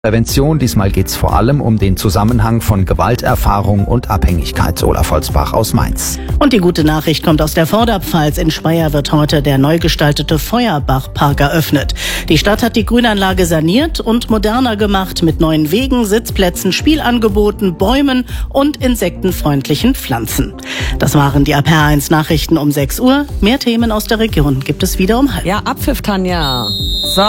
Prävention. Diesmal geht es vor allem um den Zusammenhang von Gewalterfahrung und Abhängigkeit. Olaf Holzbach aus Mainz. Und die gute Nachricht kommt aus der Vorderpfalz. In Speyer wird heute der neu gestaltete Feuerbachpark eröffnet. Die Stadt hat die Grünanlage saniert und moderner gemacht mit neuen Wegen, Sitzplätzen, Spielangeboten, Bäumen und insektenfreundlichen Pflanzen. Das waren die RPR1 Nachrichten um 6 Uhr. Mehr Themen aus der Region gibt es wieder um 12:30. Ja, Abpfiff, Tanja. So.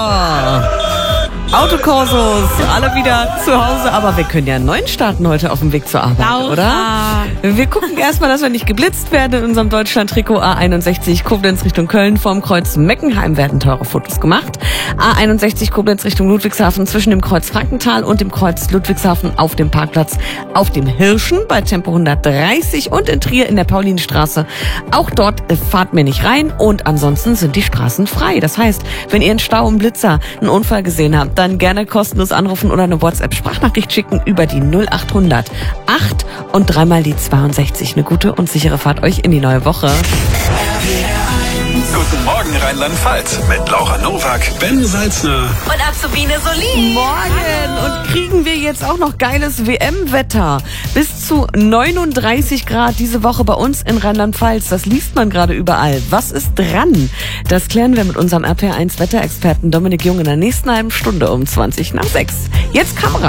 Autokursus, alle wieder zu Hause, aber wir können ja einen neuen starten heute auf dem Weg zur Arbeit, oder? Wir gucken erstmal, dass wir nicht geblitzt werden in unserem Deutschland-Trikot. A61 Koblenz Richtung Köln vorm Kreuz Meckenheim werden teure Fotos gemacht. A61 Koblenz Richtung Ludwigshafen zwischen dem Kreuz Frankenthal und dem Kreuz Ludwigshafen auf dem Parkplatz auf dem Hirschen bei Tempo 130 und in Trier in der Paulinenstraße. Auch dort fahrt mir nicht rein und ansonsten sind die Straßen frei. Das heißt, wenn ihr einen Stau, einen Blitzer, einen Unfall gesehen habt, dann gerne kostenlos anrufen oder eine WhatsApp-Sprachnachricht schicken über die 0800 8 und dreimal die 62. Eine gute und sichere Fahrt euch in die neue Woche. Guten Morgen Rheinland-Pfalz mit Laura Nowak, Ben Salzner und Azubine Solin. Morgen! Und kriegen wir jetzt auch noch geiles WM-Wetter. Bis zu 39 Grad diese Woche bei uns in Rheinland-Pfalz. Das liest man gerade überall. Was ist dran? Das klären wir mit unserem RPR1 Wetterexperten Dominik Jung in der nächsten halben Stunde um 20 nach 6. Jetzt kam rein.